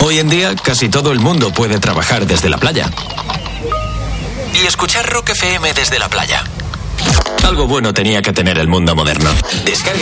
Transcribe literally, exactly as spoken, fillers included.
Hoy en día, casi todo el mundo puede trabajar desde la playa. Y escuchar Rock F M desde la playa. Algo bueno tenía que tener el mundo moderno. Descarga